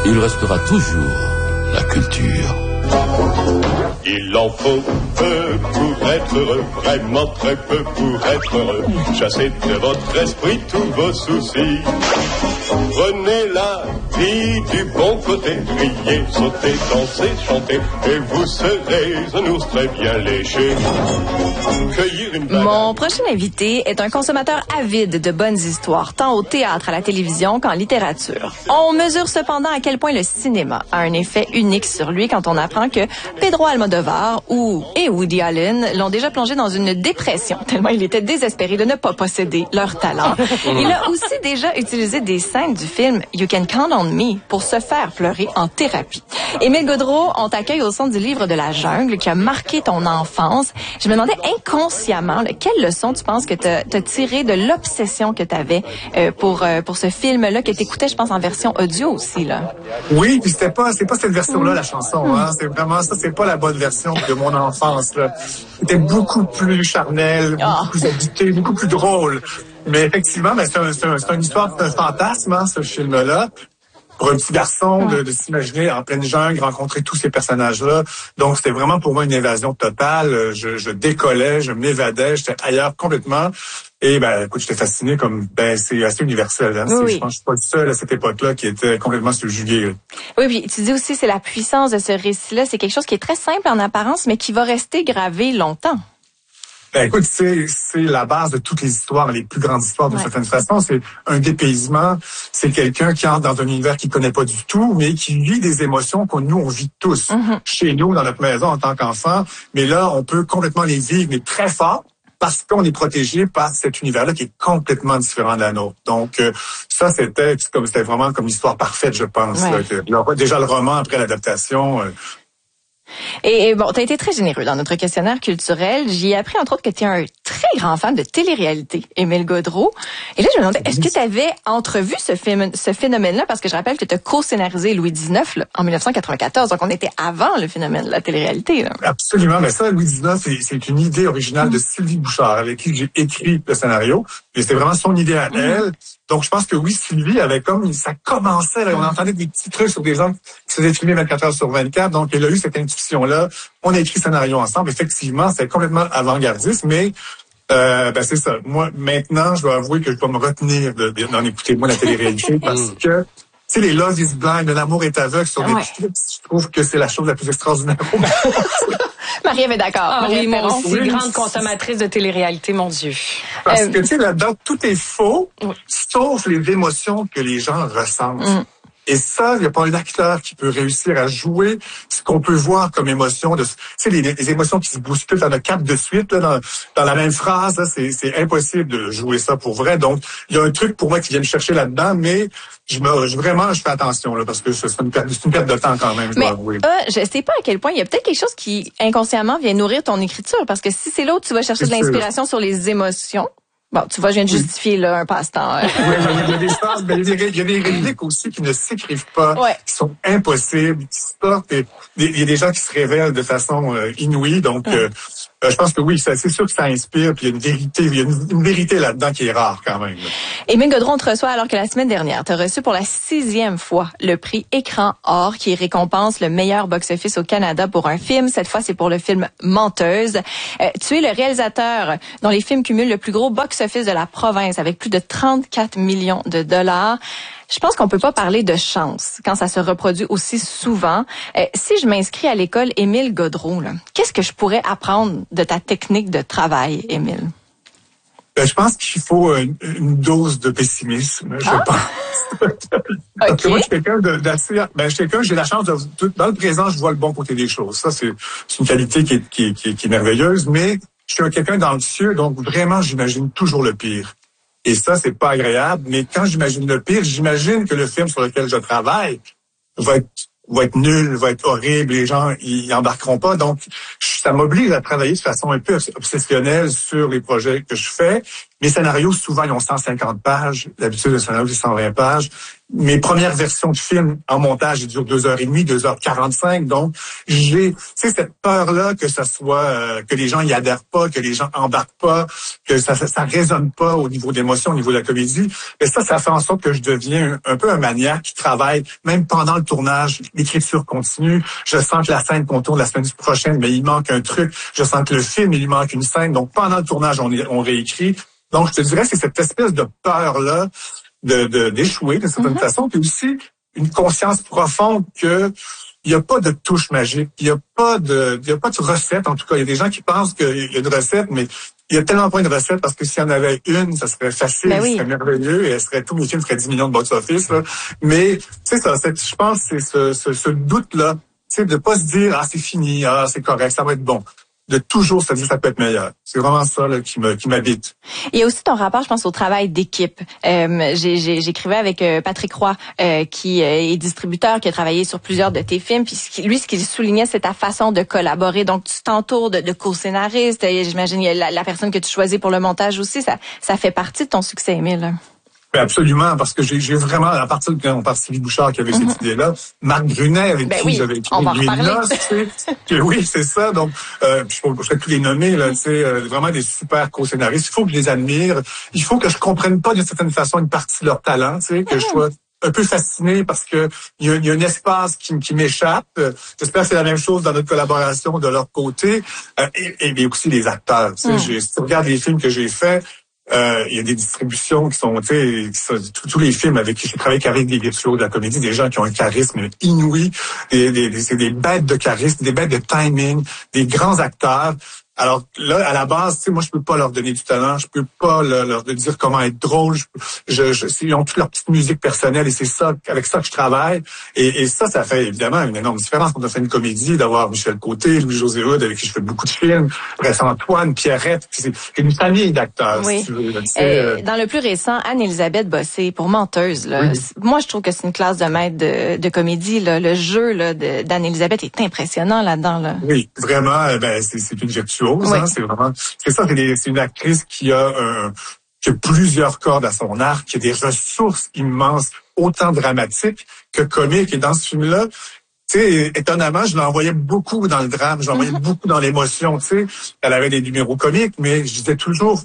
il restera toujours la culture. Il en faut peu pour être heureux, vraiment très peu pour être heureux. Chassez de votre esprit tous vos soucis. Prenez la vie du bon côté, riez, sautez, dansez, chantez, et vous serez un ours très bien léché. Cueillir une banane. Mon prochain invité est un consommateur avide de bonnes histoires, tant au théâtre, à la télévision qu'en littérature. On mesure cependant à quel point le cinéma a un effet unique sur lui quand on apprend que Pedro Almodovar et Woody Allen l'ont déjà plongé dans une dépression, tellement il était désespéré de ne pas posséder leur talent. Il a aussi déjà utilisé des scènes du film You Can Count on Me pour se faire pleurer en thérapie. Émile Gaudreault, on t'accueille au centre du livre de la jungle qui a marqué ton enfance. Je me demandais inconsciemment, quelle leçon tu penses que t'as tiré de l'obsession que t'avais pour ce film-là que t'écoutais, je pense, en version audio aussi, là. Oui, puis c'est pas cette version-là, la chanson, hein. C'est vraiment ça, c'est pas la bonne version de mon enfance, là. C'était beaucoup plus charnel, beaucoup plus habité, beaucoup plus drôle. Mais effectivement, c'est une histoire, c'est un fantasme, hein, ce film-là. Pour un petit garçon, de s'imaginer en pleine jungle, rencontrer tous ces personnages-là. Donc, c'était vraiment pour moi une évasion totale. Je décollais, je m'évadais, j'étais ailleurs complètement. Et écoute, j'étais fasciné c'est assez universel. Hein? Oui. Je pense que je suis pas le seul à cette époque-là qui était complètement subjugué. Oui, puis tu dis aussi c'est la puissance de ce récit-là. C'est quelque chose qui est très simple en apparence, mais qui va rester gravé longtemps. Écoute, c'est la base de toutes les histoires, les plus grandes histoires d'une certaine façon. C'est un dépaysement. C'est quelqu'un qui entre dans un univers qu'il connaît pas du tout, mais qui vit des émotions que nous, on vit tous. Chez nous, dans notre maison, en tant qu'enfant. Mais là, on peut complètement les vivre, mais très fort, parce qu'on est protégé par cet univers-là qui est complètement différent de la nôtre. Donc, ça, c'était vraiment comme l'histoire parfaite, je pense. Là, déjà, le roman, après l'adaptation... Et bon, tu as été très généreux dans notre questionnaire culturel. J'y ai appris, entre autres, que tu es un très grand fan de télé-réalité, Émile Gaudreault. Et là, je me demandais, est-ce que tu avais entrevu ce phénomène-là? Parce que je rappelle que tu as co-scénarisé Louis XIX là, en 1994. Donc, on était avant le phénomène de la télé-réalité. Là. Absolument. Mais ça, Louis XIX, c'est une idée originale de Sylvie Bouchard, avec qui j'ai écrit le scénario. Et c'était vraiment son idée à elle. Donc, je pense que oui, Sylvie avait ça commençait, là, on entendait des petits trucs sur des gens qui se faisaient filmer 24 heures sur 24. Donc, elle a eu cette intuition-là. On a écrit le scénario ensemble. Effectivement, c'est complètement avant-gardiste, mais c'est ça. Moi, maintenant, je dois avouer que je dois me retenir d'en écouter, moi, la télé-réalité, parce que, tu sais, les Love is Blind, L'amour est aveugle sur des clips, je trouve que c'est la chose la plus extraordinaire au monde. Marie-Ève est d'accord. Oui, moi aussi, grande consommatrice de télé-réalité, mon Dieu. Parce que, tu sais, là-dedans, tout est faux, sauf les émotions que les gens ressentent. Et ça, il n'y a pas un acteur qui peut réussir à jouer ce qu'on peut voir comme émotion. Tu sais, les émotions qui se bousculent dans le cap de suite, là, dans la même phrase, là, c'est impossible de jouer ça pour vrai. Donc, il y a un truc pour moi qui vient me chercher là-dedans, mais je fais attention, là, parce que c'est une perte de temps quand même, je dois avouer. Je sais pas à quel point il y a peut-être quelque chose qui, inconsciemment, vient nourrir ton écriture. Parce que si c'est là où tu vas chercher de l'inspiration sur les émotions, bon, tu vois, je viens de justifier là un passe-temps. Oui, il y a des phrases, mais il y a des répliques aussi qui ne s'écrivent pas, qui sont impossibles, qui sortent. Il y a des gens qui se révèlent de façon inouïe. Donc, je pense que oui, c'est sûr que ça inspire. Puis il y a une vérité là-dedans qui est rare quand même. Émile Gaudreault, on te reçoit alors que la semaine dernière, tu as reçu pour la 6e fois le prix Écran Or qui récompense le meilleur box-office au Canada pour un film. Cette fois, c'est pour le film Menteuse. Tu es le réalisateur dont les films cumulent le plus gros box-office de la province avec plus de 34 millions de dollars. Je pense qu'on peut pas parler de chance quand ça se reproduit aussi souvent. Si je m'inscris à l'école Émile Gaudreault, qu'est-ce que je pourrais apprendre de ta technique de travail, Émile? Je pense qu'il faut une dose de pessimisme, je pense. Parce que moi, je suis quelqu'un d'assez... j'ai la chance dans le présent, je vois le bon côté des choses. Ça, c'est une qualité qui est merveilleuse, mais je suis quelqu'un d'anxieux, donc vraiment, j'imagine toujours le pire. Et ça, c'est pas agréable, mais quand j'imagine le pire, j'imagine que le film sur lequel je travaille va être nul, va être horrible, les gens, ils embarqueront pas. Donc, ça m'oblige à travailler de façon un peu obsessionnelle sur les projets que je fais. Mes scénarios, souvent, ils ont 150 pages. D'habitude, le scénario, c'est 120 pages. Mes premières versions de films en montage, ils durent 2h30, 2h45. Donc, j'ai, cette peur-là que ça soit, que les gens y adhèrent pas, que les gens embarquent pas, que ça résonne pas au niveau d'émotion, au niveau de la comédie. Mais ça fait en sorte que je deviens un peu un maniaque qui travaille, même pendant le tournage, l'écriture continue. Je sens que la scène qu'on tourne la semaine prochaine, mais il manque un truc. Je sens que le film, il lui manque une scène. Donc, pendant le tournage, on réécrit. Donc, je te dirais, c'est cette espèce de peur-là d'échouer d'une certaine façon, puis aussi une conscience profonde que il n'y a pas de touche magique, il n'y a pas de recette. En tout cas, il y a des gens qui pensent qu'il y a une recette, mais il y a tellement pas une recette parce que s'il y en avait une, ça serait facile, ça serait merveilleux et tous les films feraient 10 millions de box-office. Mais tu sais, je pense que c'est ce doute-là, tu sais, de pas se dire c'est fini, c'est correct, ça va être bon. De toujours se dire ça peut être meilleur. C'est vraiment ça là, qui m'habite. Il y a aussi ton rapport, je pense, au travail d'équipe. J'écrivais avec Patrick Roy, qui est distributeur, qui a travaillé sur plusieurs de tes films. Puis ce qu'il soulignait, c'est ta façon de collaborer. Donc, tu t'entoures de co-scénaristes. J'imagine la personne que tu choisis pour le montage aussi. Ça fait partie de ton succès, Émile. Absolument, parce que j'ai vraiment, à partir de quand on parle de Sylvie Bouchard qui avait cette idée-là, Marc Brunet avec qui j'avais écrit Les Noces, tu sais. Oui, c'est ça. Donc, je pourrais tous les nommer, là, tu sais, vraiment des super co-scénaristes. Il faut que je les admire. Il faut que je comprenne pas d'une certaine façon une partie de leur talent, tu sais, que je sois un peu fasciné parce que il y a un espace qui m'échappe. J'espère que c'est la même chose dans notre collaboration de leur côté. Et aussi les acteurs. Tu sais, si tu regardes les films que j'ai faits, il y a des distributions qui sont, tu sais, tous les films avec qui j'ai travaillé avec des virtuoses de la comédie, des gens qui ont un charisme inouï, c'est des bêtes de charisme, des bêtes de timing, des grands acteurs. Alors là, à la base, tu sais, moi, je peux pas leur donner du talent, je peux pas leur dire comment être drôle. Ils ont toute leur petite musique personnelle et c'est ça, avec ça que je travaille. Et ça fait évidemment une énorme différence quand on fait une comédie, d'avoir Michel Côté, Louis-José Hood, avec qui je fais beaucoup de films, bref, Antoine, Pierrette, c'est une famille d'acteurs, si tu veux. Dans le plus récent, Anne-Élisabeth Bossé, pour Menteuse, là, moi, je trouve que c'est une classe de maître de comédie. Là. Le jeu d'Anne-Élisabeth est impressionnant là-dedans. Là. Oui, vraiment, c'est une virtuose. Hein, c'est ça, c'est une actrice qui a plusieurs cordes à son arc, qui a des ressources immenses, autant dramatiques que comiques. Et dans ce film-là, tu sais, étonnamment, je l'envoyais beaucoup dans le drame, je l'envoyais beaucoup dans l'émotion, tu sais. Elle avait des numéros comiques, mais je disais toujours,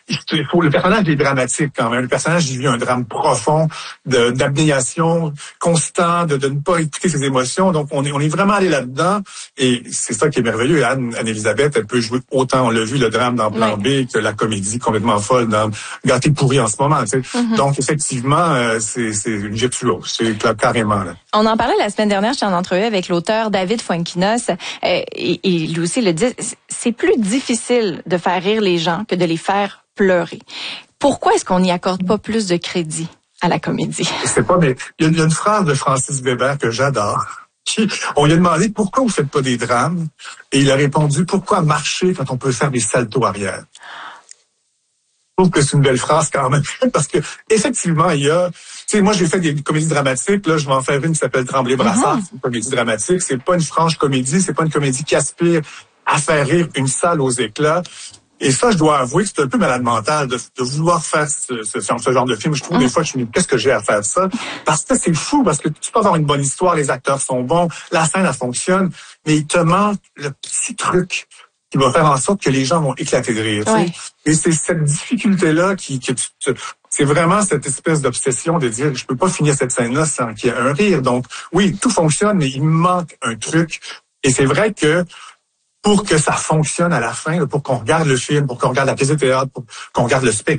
le personnage est dramatique quand même. Le personnage, il vit un drame profond, d'abnégation constant, de ne pas écouter ses émotions. Donc, on est vraiment allé là-dedans. Et c'est ça qui est merveilleux. Anne-Élisabeth, elle peut jouer autant, on l'a vu, le drame dans Plan B que la comédie complètement folle dans Gâté pourri en ce moment, tu sais. Donc, effectivement, c'est une virtuose. C'est carrément, là. On en parlait la semaine dernière, j'étais en entrevue avec l'auteur David Fuenquinos, et lui aussi le dit, c'est plus difficile de faire rire les gens que de les faire pleurer. Pourquoi est-ce qu'on n'y accorde pas plus de crédit à la comédie? Je sais pas, mais il y a une phrase de Francis Weber que j'adore. On lui a demandé pourquoi vous faites pas des drames, et il a répondu pourquoi marcher quand on peut faire des saltos arrière. Je trouve que c'est une belle phrase quand même, parce que effectivement, il y a, tu sais, moi j'ai fait des comédies dramatiques, là je vais en faire une qui s'appelle Tremblay-Brassard, c'est une comédie dramatique, c'est pas une franche comédie, c'est pas une comédie qui aspire à faire rire une salle aux éclats. Et ça, je dois avouer que c'est un peu malade mental de vouloir faire ce genre de film. Je trouve des fois, je me dis, qu'est-ce que j'ai à faire ça? Parce que c'est fou, parce que tu peux avoir une bonne histoire, les acteurs sont bons, la scène, elle fonctionne, mais il te manque le petit truc qui va faire en sorte que les gens vont éclater de rire. Ouais. Et c'est cette difficulté-là c'est vraiment cette espèce d'obsession de dire, je peux pas finir cette scène-là sans qu'il y ait un rire. Donc, oui, tout fonctionne, mais il manque un truc. Et c'est vrai que pour que ça fonctionne à la fin, pour qu'on regarde le film, pour qu'on regarde la pièce de théâtre, pour qu'on regarde le spectacle,